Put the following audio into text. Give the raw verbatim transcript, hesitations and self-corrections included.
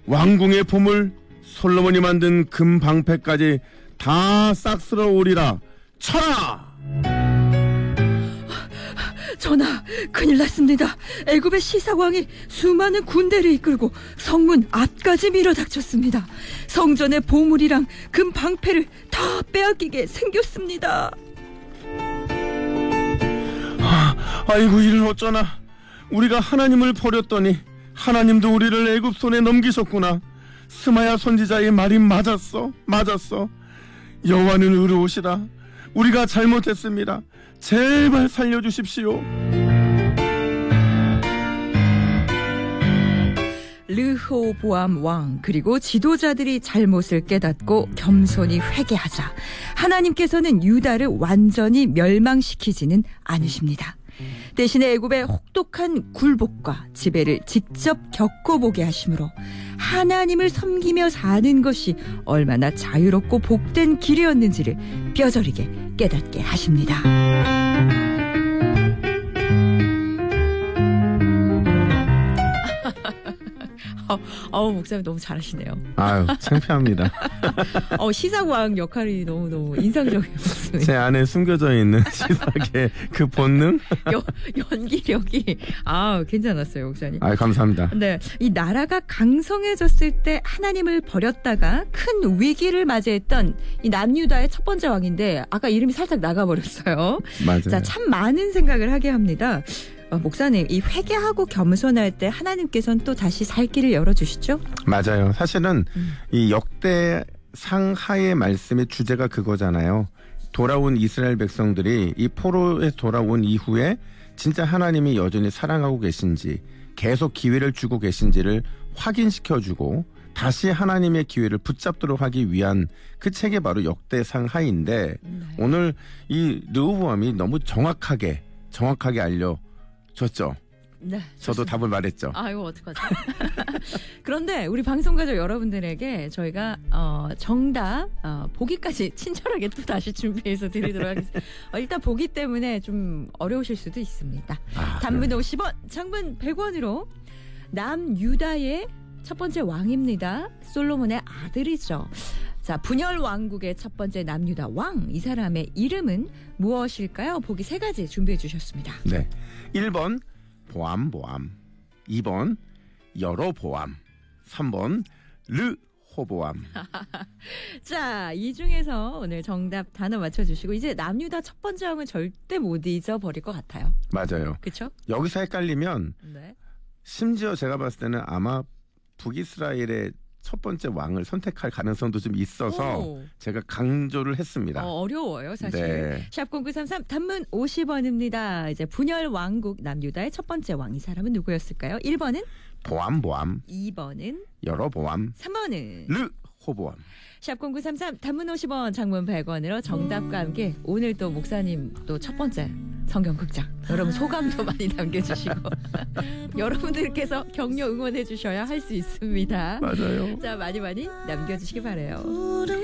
왕궁의 보물 솔로몬이 만든 금 방패까지 다 싹 쓸어 오리라. 쳐라! 전하, 큰일 났습니다. 애굽의 시삭왕이 수많은 군대를 이끌고 성문 앞까지 밀어닥쳤습니다. 성전의 보물이랑 금 방패를 다 빼앗기게 생겼습니다. 아, 아이고, 이를 어쩌나. 우리가 하나님을 버렸더니 하나님도 우리를 애굽 손에 넘기셨구나. 스마야 선지자의 말이 맞았어. 맞았어. 여호와는 의로우시다. 우리가 잘못했습니다. 제발 살려주십시오. 르호보암 왕 그리고 지도자들이 잘못을 깨닫고 겸손히 회개하자 하나님께서는 유다를 완전히 멸망시키지는 않으십니다. 대신에 애굽의 혹독한 굴복과 지배를 직접 겪어보게 하심으로 하나님을 섬기며 사는 것이 얼마나 자유롭고 복된 길이었는지를 뼈저리게 깨닫게 하십니다. 어, 어, 목사님 너무 잘하시네요. 아유, 창피합니다. 어, 시삭왕 역할이 너무너무 인상적이었습니다. 제 안에 숨겨져 있는 시삭의 그 본능? 여, 연기력이, 아, 괜찮았어요, 목사님. 아, 감사합니다. 네. 이 나라가 강성해졌을 때 하나님을 버렸다가 큰 위기를 맞이했던 이 남유다의 첫 번째 왕인데, 아까 이름이 살짝 나가버렸어요. 맞아요. 자, 참 많은 생각을 하게 합니다. 어, 목사님, 이 회개하고 겸손할 때 하나님께서는 또 다시 살 길을 열어주시죠? 맞아요. 사실은 음. 이 역대 상하의 말씀의 주제가 그거잖아요. 돌아온 이스라엘 백성들이 이 포로에 돌아온 이후에 진짜 하나님이 여전히 사랑하고 계신지 계속 기회를 주고 계신지를 확인시켜주고 다시 하나님의 기회를 붙잡도록 하기 위한 그 책이 바로 역대 상하인데 네. 오늘 이 르호보암이 너무 정확하게 정확하게 알려 줬죠. 네. 저도 좋습니다. 답을 말했죠. 아, 이거 어떡하죠? 그런데 우리 방송가족 여러분들에게 저희가 어, 정답 어, 보기까지 친절하게 또 다시 준비해서 드리도록 하겠습니다. 어, 일단 보기 때문에 좀 어려우실 수도 있습니다. 아, 단문 그래. 오십 원, 장문 백 원으로 남유다의 첫 번째 왕입니다. 솔로몬의 아들이죠. 자, 분열 왕국의 첫 번째 남유다 왕, 이 사람의 이름은 무엇일까요? 보기 세 가지 준비해 주셨습니다. 네, 일 번 보암보암, 이 번 여로보암, 삼 번 르호보암. 자, 이 중에서 오늘 정답 단어 맞춰주시고 이제 남유다 첫 번째 왕은 절대 못 잊어버릴 것 같아요. 맞아요. 그렇죠? 여기서 헷갈리면 네. 심지어 제가 봤을 때는 아마 북이스라엘의 첫 번째 왕을 선택할 가능성도 좀 있어서 오. 제가 강조를 했습니다. 어, 어려워요, 사실. 네. 샵 공구삼삼 단문 오십 원입니다. 이제 분열 왕국 남유다의 첫 번째 왕, 이 사람은 누구였을까요? 일 번은 보암보암, 이 번은 여로보암, 삼 번은 르호보암. 샵 공구삼삼 단문 오십 원, 장문 백 원으로 정답과 함께 오늘 또 목사님 또 첫 번째 성경극장 여러분 소감도 많이 남겨주시고 여러분들께서 격려 응원해 주셔야 할 수 있습니다. 맞아요. 자, 많이 많이 남겨주시기 바라요.